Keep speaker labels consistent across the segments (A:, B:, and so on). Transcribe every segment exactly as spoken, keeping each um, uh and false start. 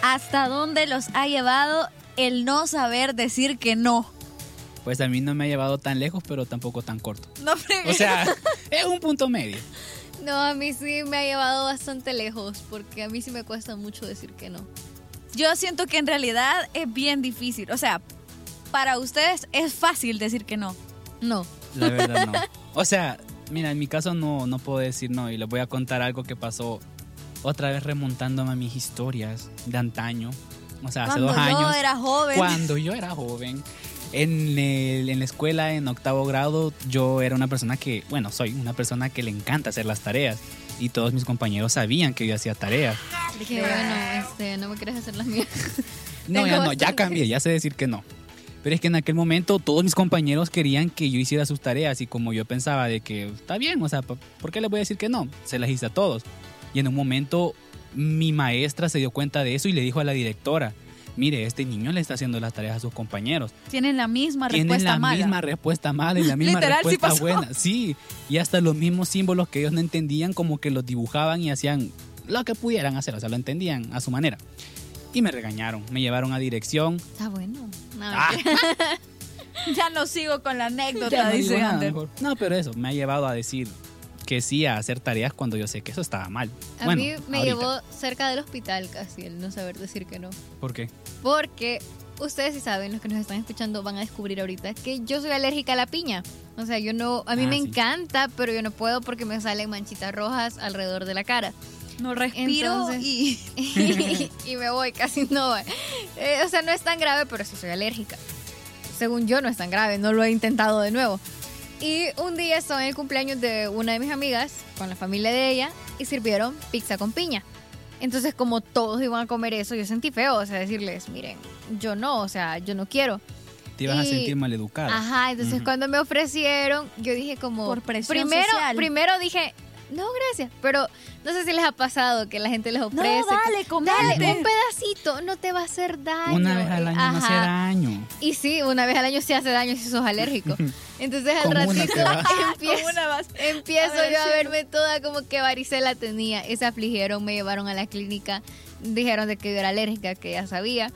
A: ¿hasta dónde los ha llevado el no saber decir que no?
B: Pues a mí no me ha llevado tan lejos, pero tampoco tan corto.
A: No fregues.
B: O sea, es un punto medio.
C: No, a mí sí me ha llevado bastante lejos, porque a mí sí me cuesta mucho decir que no.
A: Yo siento que en realidad es bien difícil. O sea, para ustedes es fácil decir que no.
C: No.
B: La verdad no. O sea, mira, en mi caso no, no puedo decir no. Y les voy a contar algo que pasó otra vez remontándome a mis historias de antaño. O sea, hace
A: Cuando
B: dos años.
A: yo era joven.
B: Cuando yo era joven. En, el, en la escuela, en octavo grado, yo era una persona que, bueno, soy una persona que le encanta hacer las tareas. Y todos mis compañeros sabían que yo hacía tareas.
C: Dije, bueno, este, no me quieres hacer las mías.
B: No, ya no, ya cambié, ya sé decir que no. Pero es que en aquel momento todos mis compañeros querían que yo hiciera sus tareas y como yo pensaba de que está bien, o sea, ¿por qué les voy a decir que no? Se las hice a todos. Y en un momento mi maestra se dio cuenta de eso y le dijo a la directora, mire, este niño le está haciendo las tareas a sus compañeros.
A: Tienen la misma
B: Tienen
A: respuesta
B: la
A: mala.
B: misma respuesta mala y la misma
A: Literal,
B: respuesta
A: sí pasó.
B: buena. Sí, y hasta los mismos símbolos que ellos no entendían como que los dibujaban y hacían lo que pudieran hacer, o sea, lo entendían a su manera. Y me regañaron, me llevaron a dirección.
C: Está bueno. No,
B: Ah.
A: Ya no sigo con la anécdota,
B: Ya no digo
A: dice
B: nada,
A: Ander.
B: mejor. No, pero eso, me ha llevado a decir que sí a hacer tareas cuando yo sé que eso estaba mal.
C: A
B: Bueno,
C: mí me
B: ahorita.
C: llevó cerca del hospital casi el no saber decir que no.
B: ¿Por qué?
C: Porque ustedes sí saben, los que nos están escuchando van a descubrir ahorita que yo soy alérgica a la piña. O sea, yo no, a mí
B: Ah,
C: me
B: sí.
C: encanta, pero yo no puedo porque me salen manchitas rojas alrededor de la cara.
A: No respiro
C: Entonces-
A: y...
C: y me voy, casi no va. Eh, o sea, no es tan grave, pero sí soy alérgica. Según yo no es tan grave, no lo he intentado de nuevo. Y un día estaba en el cumpleaños de una de mis amigas, con la familia de ella, y sirvieron pizza con piña. Entonces, como todos iban a comer eso, yo sentí feo, o sea, decirles, miren, yo no, o sea, yo no quiero.
B: Te ibas a
C: Y-
B: sentir maleducada.
C: Ajá, entonces
B: Ujú.
C: cuando me ofrecieron, yo dije como...
A: Por presión
C: primero,
A: social.
C: Primero dije, no, gracias, pero no sé si les ha pasado que la gente les
A: No,
C: ofrece...
A: dale,
C: como, Dale,
A: comete.
C: un pedacito, no te va a hacer daño.
B: Una vez al año no hace
C: Ajá.
B: daño.
C: Y sí, una vez al año se hace daño si sos alérgico. Entonces al
B: Con una
C: ratito
B: te vas.
C: empiezo,
A: Con una vas.
C: empiezo
A: A ver,
C: yo a
A: sí.
C: verme toda como que varicela tenía. Y se afligieron, me llevaron a la clínica, dijeron de que yo era alérgica, que ya sabía.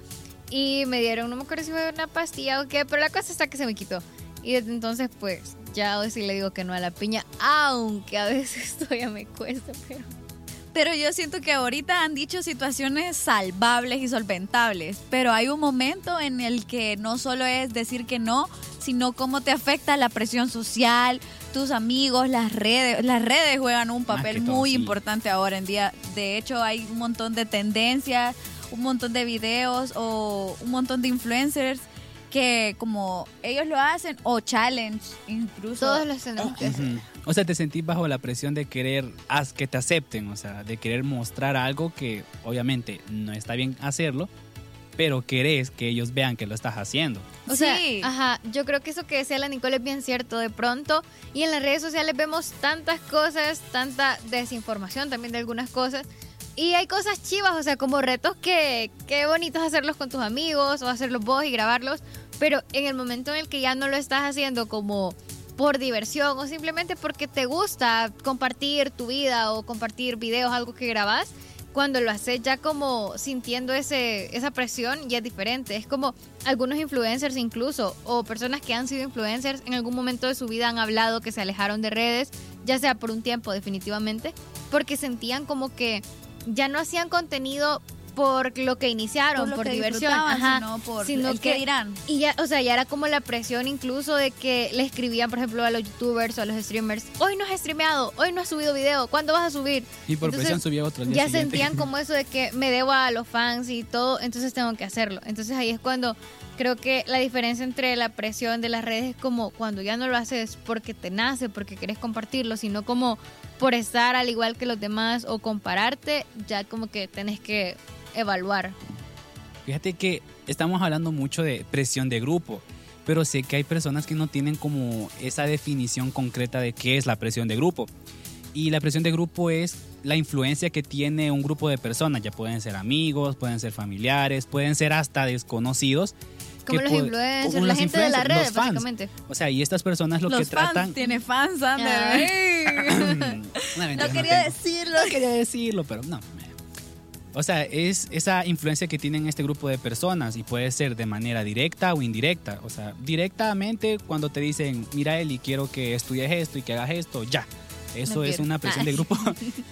C: Y me dieron, no me acuerdo si fue una pastilla o qué, pero la cosa está que se me quitó. Y desde entonces pues ya hoy sí le digo que no a la piña, aunque a veces todavía me cuesta, pero...
A: Pero yo siento que ahorita han dicho situaciones salvables y solventables, pero hay un momento en el que no solo es decir que no, sino cómo te afecta la presión social, tus amigos, las redes. Las redes juegan un
B: Más
A: papel
B: que todo,
A: muy
B: sí.
A: importante ahora en día. De hecho, hay un montón de tendencias, un montón de videos o un montón de influencers que como ellos lo hacen, o challenge incluso.
C: Todos los tenemos que hacer.
B: Ujú. O sea, te sentís bajo la presión de querer haz- que te acepten, o sea, de querer mostrar algo que obviamente no está bien hacerlo, pero querés que ellos vean que lo estás haciendo.
C: O sea,
A: Sí.
C: ajá, yo creo que eso que decía la Nicole es bien cierto de pronto. Y en las redes sociales vemos tantas cosas, tanta desinformación también de algunas cosas. Y hay cosas chivas, o sea, como retos que qué bonito es hacerlos con tus amigos o hacerlos vos y grabarlos. Pero en el momento en el que ya no lo estás haciendo como por diversión o simplemente porque te gusta compartir tu vida o compartir videos, algo que grabás, cuando lo haces ya como sintiendo ese, esa presión ya es diferente. Es como algunos influencers incluso o personas que han sido influencers en algún momento de su vida han hablado que se alejaron de redes, ya sea por un tiempo definitivamente, porque sentían como que ya no hacían contenido por lo que iniciaron,
A: Por
C: por,
A: lo que
C: diversión,
A: disfrutaban,
C: ajá,
A: sino por
C: sino
A: el
C: que
A: qué dirán.
C: y ya, o sea, ya era como la presión incluso de que le escribían, por ejemplo, a los youtubers o a los streamers, hoy no has streameado, hoy no has subido video, ¿cuándo vas a subir?
B: Y por
C: Entonces,
B: presión subía otro al día
C: Ya
B: siguiente.
C: sentían como eso de que me debo a los fans y todo, entonces tengo que hacerlo. Entonces ahí es cuando creo que la diferencia entre la presión de las redes es como cuando ya no lo haces porque te nace, porque querés compartirlo, sino como por estar al igual que los demás o compararte, ya como que tenés que evaluar.
B: Fíjate que estamos hablando mucho de presión de grupo, pero sé que hay personas que no tienen como esa definición concreta de qué es la presión de grupo. Y la presión de grupo es la influencia que tiene un grupo de personas, ya pueden ser amigos, pueden ser familiares, pueden ser hasta desconocidos.
C: Como
B: que
C: los
B: pu-
C: influencers,
B: como
C: la
B: los
C: gente de las
B: influencers,
C: redes,
B: los fans.
C: básicamente.
B: O sea, y estas personas lo
A: Los
B: que
A: fans,
B: tratan...
A: tiene fans, Ander.
C: Ah.
A: Ey.
B: Una mentira,
A: No quería
B: tengo.
A: decirlo.
B: No quería decirlo, pero no. O sea, es esa influencia que tienen este grupo de personas y puede ser de manera directa o indirecta. O sea, directamente cuando te dicen, mira Eli, quiero que estudies esto y que hagas esto, ya. Eso
C: No
B: es
C: quiero.
B: una presión
C: Ah.
B: de grupo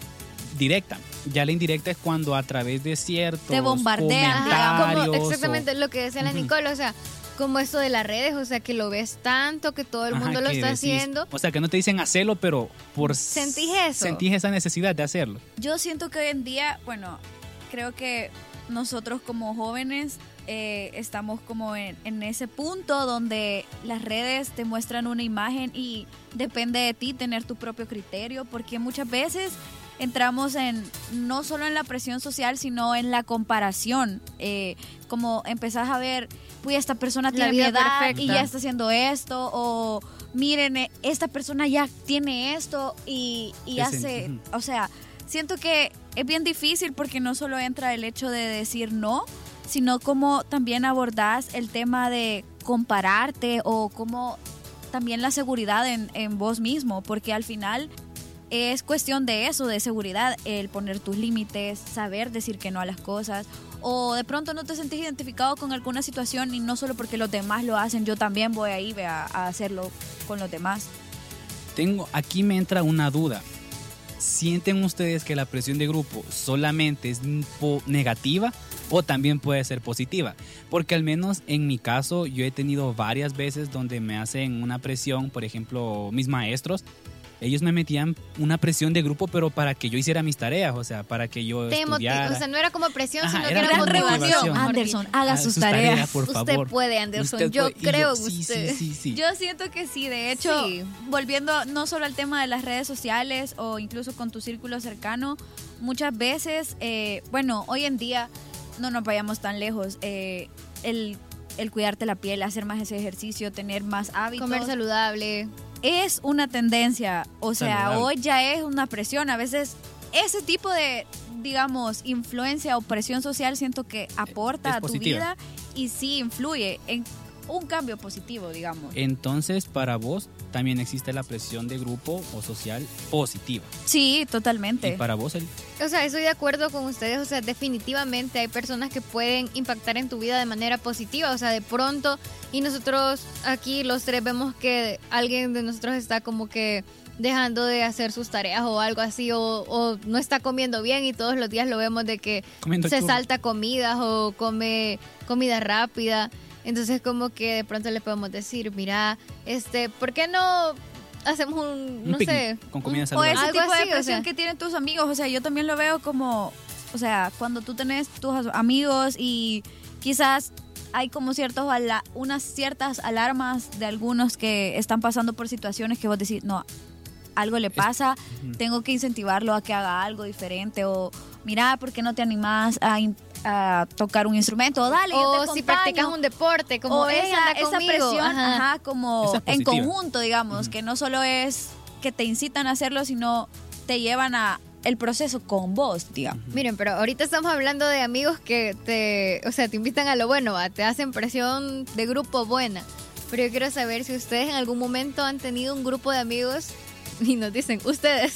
B: directa. Ya la indirecta es cuando a través de ciertos
A: Te bombardean,
C: Ajá, como
B: comentarios
C: exactamente
B: o-
C: lo que decía la
B: Ujú.
C: Nicole, o sea, como esto de las redes, o sea, que lo ves tanto, que todo el
B: Ajá,
C: mundo lo
B: que
C: está
B: decís-
C: haciendo.
B: O sea, que no te dicen hacerlo, pero por
C: Sentís eso.
B: Sentís esa necesidad de hacerlo.
A: Yo siento que hoy en día, bueno, creo que nosotros como jóvenes eh, estamos como en, en ese punto donde las redes te muestran una imagen y depende de ti tener tu propio criterio, porque muchas veces entramos en no solo en la presión social, sino en la comparación. Eh, como empezás a ver, uy, esta persona
C: La
A: tiene mi
C: vida
A: edad
C: perfecta.
A: y ya está haciendo esto, o miren, eh, esta persona ya tiene esto y, y
B: Te
A: hace,
B: sent-
A: o sea, siento que es bien difícil porque no solo entra el hecho de decir no, sino como también abordás el tema de compararte o como también la seguridad en, en vos mismo, porque al final es cuestión de eso, de seguridad, el poner tus límites, saber decir que no a las cosas, o de pronto no te sentís identificado con alguna situación y no solo porque los demás lo hacen, yo también voy a ir a, a hacerlo con los demás.
B: Tengo, aquí me entra una duda. ¿Sienten ustedes que la presión de grupo solamente es po- negativa o también puede ser positiva? Porque al menos en mi caso yo he tenido varias veces donde me hacen una presión, por ejemplo, mis maestros, ellos me metían una presión de grupo, pero para que yo hiciera mis tareas, o sea, para que yo
C: Te moti-
B: estudiara.
C: o sea, no era como presión,
B: Ajá,
C: sino que
B: era
C: era
B: como
C: motivación.
B: motivación.
C: mejor
A: Anderson,
C: dicho.
A: haga
B: Ah,
A: sus,
B: sus
A: tareas.
B: tareas, por
C: Usted
B: favor.
C: puede, Anderson.
B: Usted
C: yo
B: puede- y
C: creo
B: sí,
C: usted.
B: Sí, sí, sí.
A: Yo siento que sí, de hecho,
C: Sí.
A: volviendo no solo al tema de las redes sociales o incluso con tu círculo cercano, muchas veces, eh, bueno, hoy en día no nos vayamos tan lejos, eh, el, el cuidarte la piel, hacer más ese ejercicio, tener más hábitos,
C: Comer saludable.
A: es una tendencia, o sea,
B: Saludable.
A: hoy ya es una presión, a veces ese tipo de, digamos, influencia o presión social siento que aporta
B: es
A: a tu
B: positiva.
A: vida y sí influye en un cambio positivo, digamos.
B: Entonces, para vos también existe la presión de grupo o social positiva.
A: Sí,
B: Y
A: totalmente.
B: para vos, el
C: O sea, estoy de acuerdo con ustedes. O sea, definitivamente hay personas que pueden impactar en tu vida de manera positiva. O sea, de pronto, y nosotros aquí los tres vemos que alguien de nosotros está como que dejando de hacer sus tareas o algo así, o, o no está comiendo bien y todos los días lo vemos de que
B: comiendo
C: se
B: churros.
C: salta comidas o come comida rápida. Entonces como que de pronto le podemos decir, mira, este, ¿por qué no hacemos un,
B: Un
C: no
B: picnic
C: sé,
B: con comida
A: O
B: saludable.
A: ese
C: Algo
A: tipo
C: así,
A: de
C: o
A: presión
C: sea.
A: que tienen tus amigos, o sea, yo también lo veo como, o sea, cuando tú tenés tus amigos y quizás hay como ciertos ala- unas ciertas alarmas de algunos que están pasando por situaciones que vos decís, no, algo le pasa,
B: Ujú.
A: tengo que incentivarlo a que haga algo diferente, o mira, ¿por qué no te animás a, in- a tocar un instrumento? O dale, yo te
C: o si
A: acompaño.
C: practicas un deporte, como
A: o
C: "Ey,
A: esa,
C: anda
A: esa
C: conmigo".
A: presión,
C: Ajá.
A: ajá, como
B: Esa es
A: en
B: positiva.
A: conjunto, digamos,
B: Ujú.
A: que no solo es que te incitan a hacerlo, sino te llevan a el proceso con vos, digamos.
C: Miren, pero ahorita estamos hablando de amigos que te, o sea, te invitan a lo bueno, ¿va? Te hacen presión de grupo buena. Pero yo quiero saber si ustedes en algún momento han tenido un grupo de amigos, y nos dicen ustedes,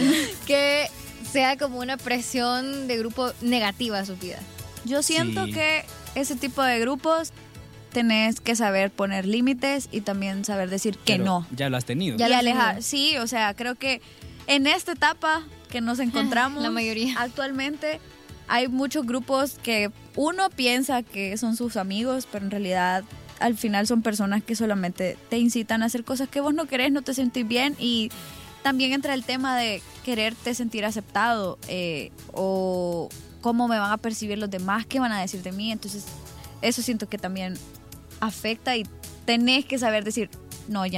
C: que sea como una presión de grupo negativa a su vida.
A: Yo siento
B: Sí.
A: que ese tipo de grupos tenés que saber poner límites y también saber decir que
B: Pero
A: no.
B: Ya lo has tenido.
C: Ya
A: y
C: lo has
A: alejar.
C: tenido.
A: Sí, o sea, creo que en esta etapa que nos encontramos
C: La mayoría.
A: actualmente hay muchos grupos que uno piensa que son sus amigos, pero en realidad al final son personas que solamente te incitan a hacer cosas que vos no querés, no te sentís bien, y también entra el tema de quererte sentir aceptado eh, o cómo me van a percibir los demás, qué van a decir de mí. Entonces eso siento que también afecta y tenés que saber decir, no, ya